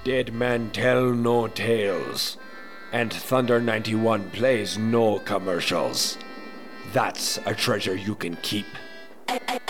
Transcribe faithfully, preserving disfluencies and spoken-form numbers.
Dead men tell no tales, and Thunder ninety-one plays no commercials. That's a treasure you can keep.